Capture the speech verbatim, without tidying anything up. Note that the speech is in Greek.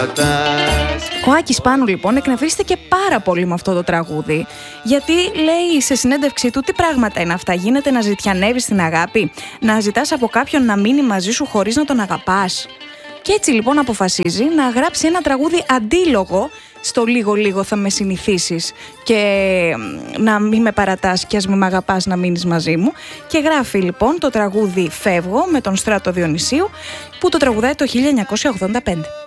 Ο Άκης Πάνου λοιπόν εκνευρίστηκε πάρα πολύ με αυτό το τραγούδι, γιατί λέει σε συνέντευξή του τι πράγματα είναι αυτά, γίνεται να ζητιανεύεις την αγάπη, να ζητάς από κάποιον να μείνει μαζί σου χωρίς να τον αγαπάς. Και έτσι λοιπόν αποφασίζει να γράψει ένα τραγούδι αντίλογο στο λίγο λίγο θα με συνηθίσεις και να μην με παρατάς και ας μην μ' αγαπάς να μείνεις μαζί μου, και γράφει λοιπόν το τραγούδι Φεύγω με τον Στράτο Διονυσίου, που το τραγουδάει το χίλια εννιακόσια ογδόντα πέντε.